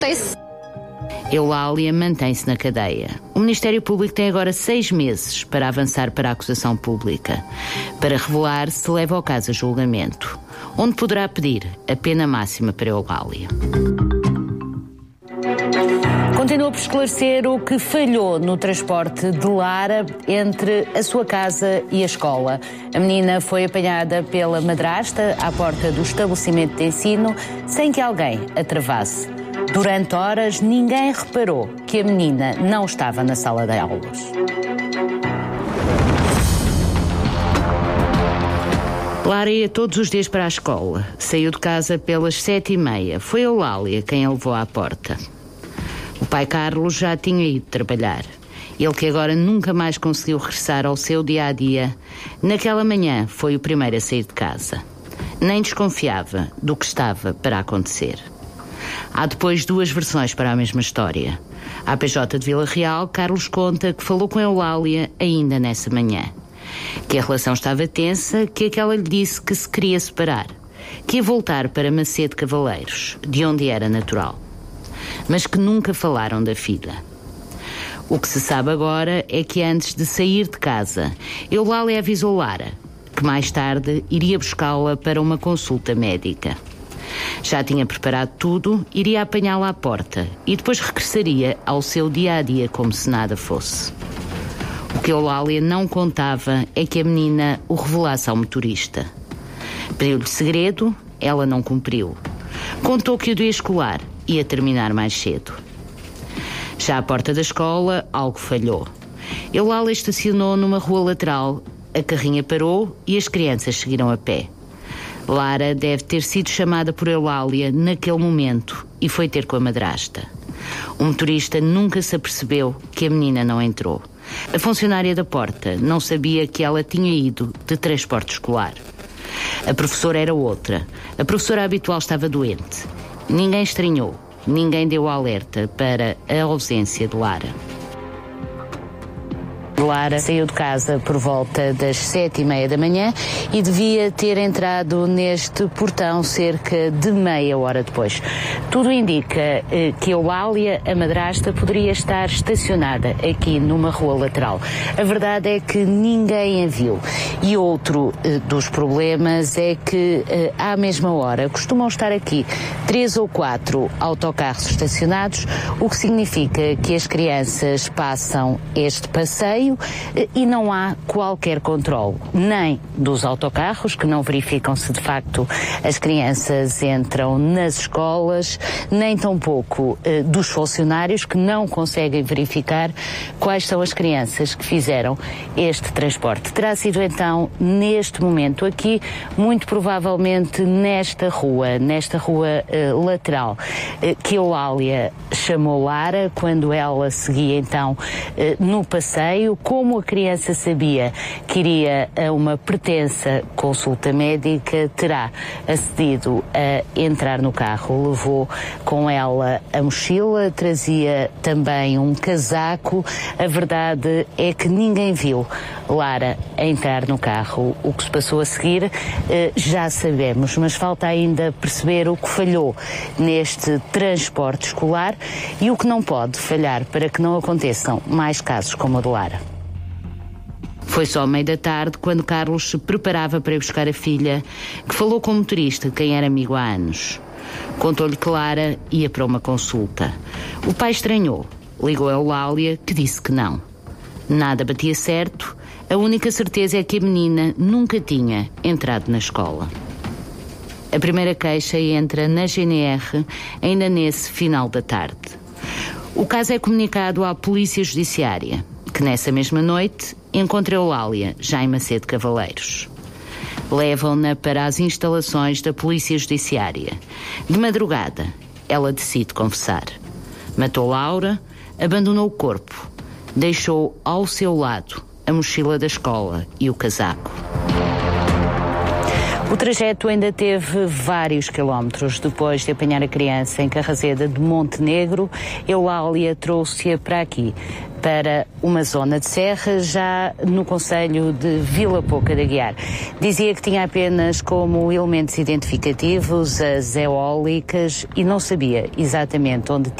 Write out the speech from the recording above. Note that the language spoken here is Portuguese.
Eulália mantém-se na cadeia. O Ministério Público tem agora 6 meses para avançar para a acusação pública, para revelar se leva o caso a julgamento, onde poderá pedir a pena máxima para Eulália. Continua por esclarecer o que falhou no transporte de Lara entre a sua casa e a escola. A menina foi apanhada pela madrasta à porta do estabelecimento de ensino sem que alguém a travasse. Durante horas, ninguém reparou que a menina não estava na sala de aulas. Lara ia todos os dias para a escola. Saiu de casa pelas 7h30. Foi Eulália quem a levou à porta. O pai Carlos já tinha ido trabalhar. Ele que agora nunca mais conseguiu regressar ao seu dia-a-dia, naquela manhã foi o primeiro a sair de casa. Nem desconfiava do que estava para acontecer. Há depois 2 versões para a mesma história. À PJ de Vila Real, Carlos conta que falou com Eulália ainda nessa manhã. Que a relação estava tensa, que aquela lhe disse que se queria separar, que ia voltar para Macedo Cavaleiros, de onde era natural. Mas que nunca falaram da filha. O que se sabe agora é que antes de sair de casa, Eulália avisou Lara que mais tarde iria buscá-la para uma consulta médica. Já tinha preparado tudo, iria apanhá-la à porta e depois regressaria ao seu dia-a-dia como se nada fosse. O que Eulália não contava é que a menina o revelasse ao motorista. Pediu-lhe segredo, ela não cumpriu. Contou que o dia escolar ia terminar mais cedo. Já à porta da escola, algo falhou. Eulália estacionou numa rua lateral, a carrinha parou e as crianças seguiram a pé. Lara deve ter sido chamada por Eulália naquele momento e foi ter com a madrasta. O motorista nunca se apercebeu que a menina não entrou. A funcionária da porta não sabia que ela tinha ido de transporte escolar. A professora era outra. A professora habitual estava doente. Ninguém estranhou, ninguém deu alerta para a ausência de Lara. Lara saiu de casa por volta das 7h30 da manhã e devia ter entrado neste portão cerca de meia hora depois. Tudo indica que Eulália, a madrasta, poderia estar estacionada aqui numa rua lateral. A verdade é que ninguém a viu. E outro dos problemas é que à mesma hora costumam estar aqui 3 ou 4 autocarros estacionados, o que significa que as crianças passam este passeio e não há qualquer controle, nem dos autocarros, que não verificam se de facto as crianças entram nas escolas, nem tampouco dos funcionários, que não conseguem verificar quais são as crianças que fizeram este transporte. Terá sido então neste momento aqui, muito provavelmente nesta rua lateral, que Eulália chamou Lara quando ela seguia então no passeio. Como a criança sabia que iria a uma pretensa consulta médica, terá acedido a entrar no carro. Levou com ela a mochila, trazia também um casaco. A verdade é que ninguém viu Lara entrar no carro. O que se passou a seguir já sabemos, mas falta ainda perceber o que falhou neste transporte escolar e o que não pode falhar para que não aconteçam mais casos como o de Lara. Foi só meio da tarde, quando Carlos se preparava para ir buscar a filha, que falou com o motorista, de quem era amigo há anos. Contou-lhe que Lara ia para uma consulta. O pai estranhou, ligou a Eulália, que disse que não. Nada batia certo, a única certeza é que a menina nunca tinha entrado na escola. A primeira queixa entra na GNR ainda nesse final da tarde. O caso é comunicado à Polícia Judiciária, que nessa mesma noite encontra Eulália já em Macedo Cavaleiros. Levam-na para as instalações da Polícia Judiciária. De madrugada, ela decide confessar. Matou Laura, abandonou o corpo, deixou ao seu lado a mochila da escola e o casaco. O trajeto ainda teve vários quilómetros. Depois de apanhar a criança em Carraseda de Montenegro, Eulália trouxe-a para aqui, para uma zona de serra, já no concelho de Vila Pouca de Aguiar. Dizia que tinha apenas como elementos identificativos as eólicas e não sabia exatamente onde